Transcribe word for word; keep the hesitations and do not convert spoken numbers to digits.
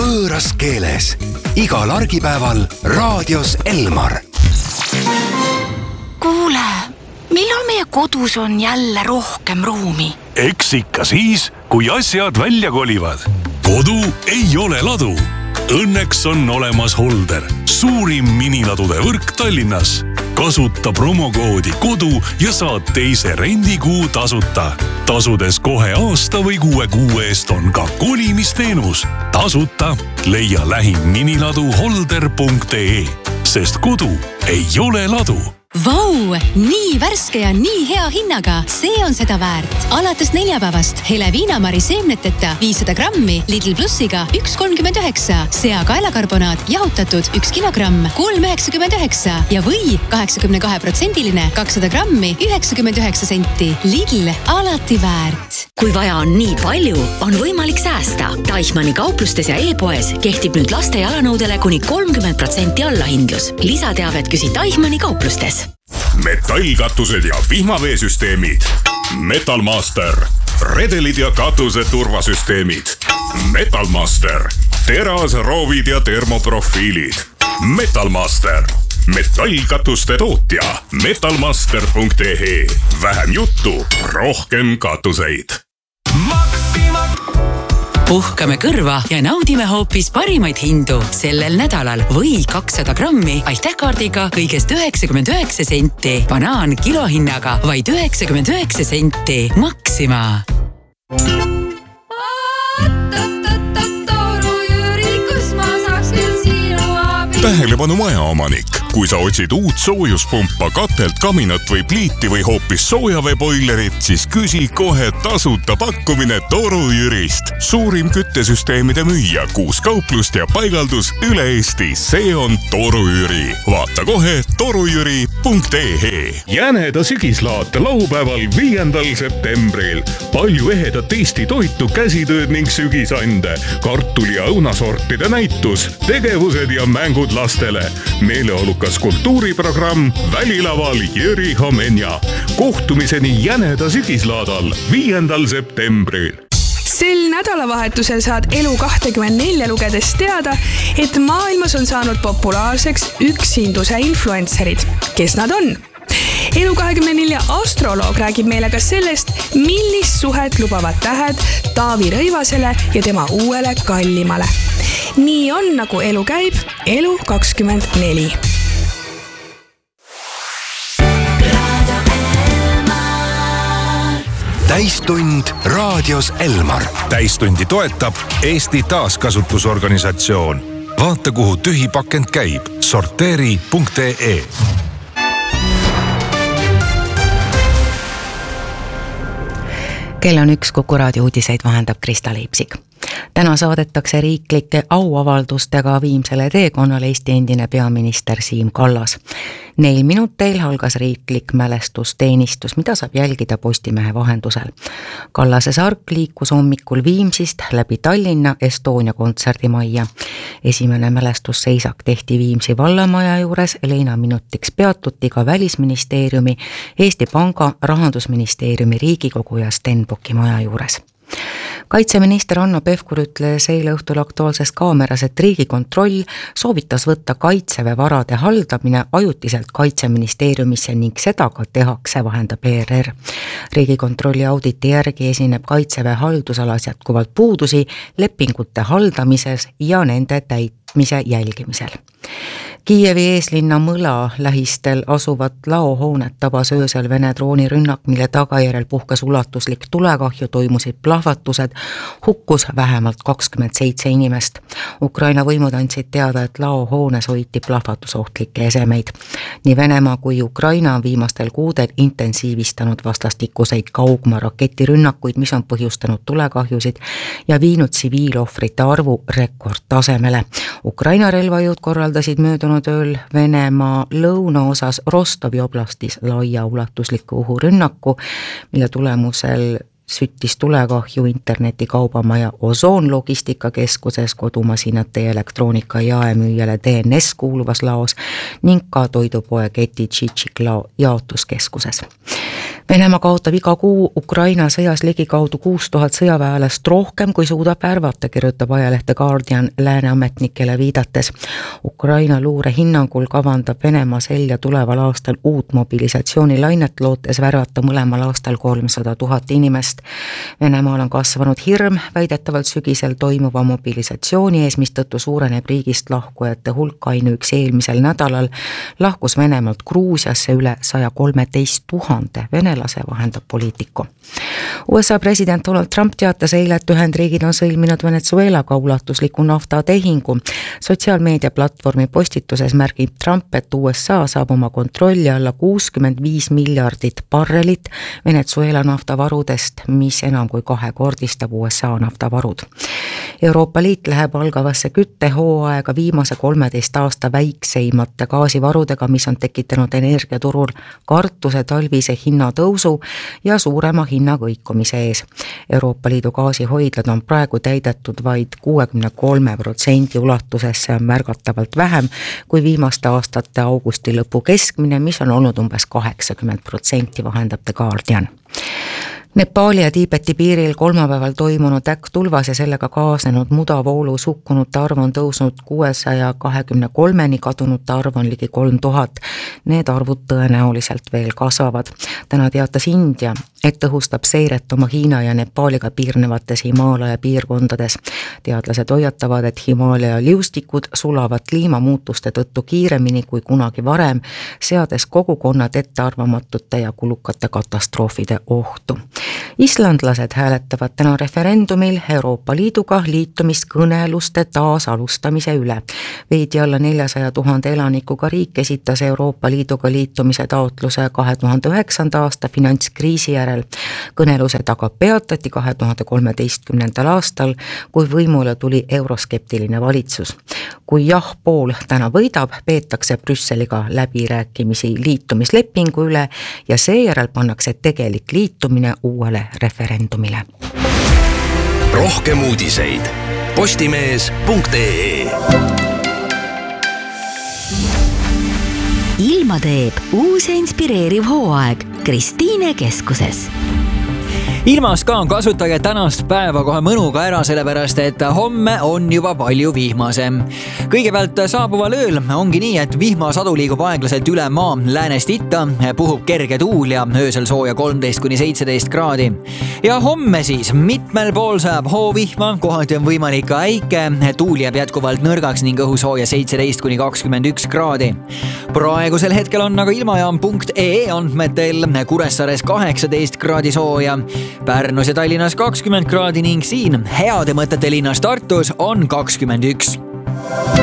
võõras keeles. Igal argipäeval raadios Elmar. Kuule, millal meie kodus on jälle rohkem ruumi? Eks ikka siis, kui asjad välja kolivad. Kodu ei ole ladu. Õnneks on olemas Holder, suurim miniladude võrk Tallinnas. Kasuta promokoodi kodu ja saad teise rendikuu tasuta. Tasudes kohe aasta või kuue kuu eest on ka kolimisteenus. Tasuta leia lähim miniladu holder punkt ee, sest kodu ei ole ladu. Vau, nii värske ja nii hea hinnaga. See on seda väärt. Alates neljapäevast hele viinamari seemneteta viissada grammi Lidl Plussiga üks kolmkümmend üheksa. Sea kaelakarbonaat jahutatud üks kilogramm kolm üheksakümmend üheksa ja või kaheksakümne kahe protsendiline kakssada grammi üheksakümmend üheksa senti. Lidl alati väärt. Kui vaja on nii palju, on võimalik säästa. Deichmanni kauplustes ja e-poes kehtib nüüd laste jalanõudele kuni kolmkümmend protsenti allahindlus. Lisateavet küsi Deichmanni kauplustes. Metallkatused ja vihmaveesüsteemid. Metalmaster. Redelid ja katuse turvasüsteemid. Metalmaster. Teras, roovid ja termoprofiilid. Metalmaster. Metallkatuste tootja. metalmaster punkt ee. Vähem juttu, rohkem katuseid. Puhkame kõrva ja naudime hoopis parimaid hindu sellel nädalal. Või kakssada grammi aitähkaardiga kõigest üheksakümmend üheksa senti. Banaan kilohinnaga vaid üheksakümmend üheksa senti. Maxima. Tähelepanu majaomanik. Kui sa otsid uut soojuspumpa, katelt, kaminat või pliiti või hoopis soojaveeboilerit, siis küsi kohe tasuta pakkumine Toru Jürist. Suurim küttesüsteemide müüja, kuus kauplust ja paigaldus üle Eesti. See on Toru Jüri. Vaata kohe torujüri punkt ee. Jäneda sügislaat laupäeval viiendal septembril. Palju ehedat Eesti toitu, käsitööd ning sügisande. Kartuli ja õunasortide näitus, tegevused ja mängud lastele. Meeleolukas kultuuriprogramm välilaval Jüri Homenja. Kohtumiseni Jäneda sügislaadal viiendal septembril. Sel nädalavahetusel saad Elu kakskümmend neli lugedes teada, et maailmas on saanud populaarseks üksinduse influencerid. Kes nad on? Elu kakskümmend neli astroloog räägib meile ka sellest, millist suhet lubavad tähed Taavi Rõivasele ja tema uuele kallimale. Nii on, nagu elu käib, Elu kakskümmend neli. Täistund raadios Elmar. Täistundi toetab Eesti taaskasutusorganisatsioon. Vaata, kuhu tühi pakend käib. sorteeri punkt ee. Kell on üks, Kuku raadio uudiseid vahendab Krista Leipsik. Täna saadetakse riiklike auavaldustega viimsele teekonnale Eesti endine peaminister Siim Kallas. Neil minuteil algas riiklik mälestusteenistus, mida saab jälgida Postimehe vahendusel. Kallase sark liikus hommikul Viimsist läbi Tallinna Estonia kontserdimajja. Esimene mälestusseisak tehti Viimsi vallamaja juures, leina minutiks peatuti ka Välisministeeriumi, Eesti Panga, Rahandusministeeriumi, Riigikogu ja Stenbocki maja juures. Kaitseminister Hanno Pevkur ütles eile õhtul Aktuaalses kaameras, et Riigikontroll soovitas võtta Kaitseväe varade haldamine ajutiselt Kaitseministeeriumisse ning seda ka tehakse, vahendab E R R. Riigikontrolli auditi järgi esineb Kaitseväe haldusalas jätkuvalt puudusi lepingute haldamises ja nende täitmise jälgimisel. Kiievi eeslinna Mõla lähistel asuvat laohoonet tabas öösel Vene droonirünnak, mille tagajärjel puhkes ulatuslik tulekahju, toimusid plahvatused, hukkus vähemalt kakskümmend seitse inimest. Ukraina võimud andsid teada, et laohoones hoiti plahvatusohtlikke esemeid. Nii Venemaa kui Ukraina on viimastel kuudel intensiivistanud vastastikuseid kaugmaa raketirünnakuid, mis on põhjustanud tulekahjusid ja viinud tsiviilohvrite arvu rekordtasemele. Ukraina relvajõud korraldasid möödunud ööl Venemaa lõunaosas Rostovi oblastis laia ulatusliku õhurünnaku, mille tulemusel süttis tulekahju internetikaubamaja Ozon logistikakeskuses, kodumasinate ja elektroonika jaemüüjale D N S kuuluvas laos ning ka toidupoe keti Tšitšiklao jaotuskeskuses. Venemaa kaotab iga kuu Ukraina sõjas ligikaudu kuus tuhat sõjaväelast rohkem, kui suudab värvata, kirjutab ajalehte Guardian lääne ametnikele viidates. Ukraina luure hinnangul kavandab Venemaa selja tuleval aastal uut mobilisatsioonilainet, lootes värvata mõlemal aastal kolmsada tuhat inimest. Venemaal on kasvanud hirm väidetavalt sügisel toimuva mobilisatsiooni ees, mistõttu suureneb riigist lahkujate hulk. Ainuüks eelmisel nädalal lahkus Venemaalt Gruusiasse üle saja kolmeteist tuhande venelase, vahendab Politico. U S A president Donald Trump teatas eile, et Ühendriigid on sõlminud Venezuelaga ulatusliku naftatehingu. Sotsiaalmeedia platvormi postituses märgib Trump, et U S A saab oma kontrolli alla kuuskümmend viis miljardit barrelit Venezuela naftavarudest, mis enam kui kahekordistab U S A naftavarud. Euroopa Liit läheb algavasse küttehooaega viimase kolmeteist aasta väikseimate gaasivarudega, mis on tekitanud energiaturul kartuse talvise hinnatõusu ja suurema hinnakõikumise ees. Euroopa Liidu gaasihoidlad on praegu täidetud vaid kuuekümne kolme protsendi ulatuses, see on märgatavalt vähem kui viimaste aastate augusti lõpu keskmine, mis on olnud umbes kaheksakümmend protsenti, vahendab The Guardian. Nepaali ja Tiibeti piiril kolmapäeval toimunud äkktulvas ja sellega kaasnenud mudavoolus hukkunute arv on tõusnud kuuesaja kahekümne kolmeni, kadunute arv on ligi kolm tuhat. Need arvud tõenäoliselt veel kasvavad. Täna teatas India, et tõhustab seiret oma Hiina ja Nepaaliga piirnevates Himaalaja piirkondades. Teadlased hoiatavad, et Himaalaja liustikud sulavad kliimamuutuste tõttu kiiremini kui kunagi varem, seades kogukonnad ettearvamatute ja kulukate katastroofide ohtu. Islandlased hääletavad täna referendumil Euroopa Liiduga liitumiskõneluste taasalustamise üle. Veidi alla neljasaja tuhande elanikuga riik esitas Euroopa Liiduga liitumise taotluse kahe tuhande üheksanda aasta finantskriisi järel. Kõnelused aga peatati kahe tuhande kolmeteistkümnendal aastal, kui võimule tuli euroskeptiline valitsus. Kui jah pool täna võidab, peetakse Brüsseliga läbirääkimisi liitumislepingu üle ja seejärel pannakse tegelik liitumine uuele referendumile. Rohkem uudiseid postimees punkt ee. Ilma teeb uus ja inspireeriv hooaeg Kristiine keskuses. Ilmas ka on kasutage tänast päeva kohe mõnuga ära, sellepärast et homme on juba palju vihmasem. Kõigepealt saabuval ööl ongi nii, et vihmasadu liigub aeglaselt üle maa läänest itta, puhub kerge tuul ja öösel sooja kolmteist kuni seitseteist kraadi. Ja homme siis mitmel pool sajab hoovihma, kohati on võimalik ka äike, tuul jääb jätkuvalt nõrgaks ning õhusooja seitseteist kuni kakskümmend üks kraadi. Praegusel hetkel on aga ilmajaam punkt ee andmetel Kuressaares kaheksateist kraadi sooja, Pärnus ja Tallinnas kakskümmend kraadi ning siin heade mõtete linnas Tartus on kakskümmend üks.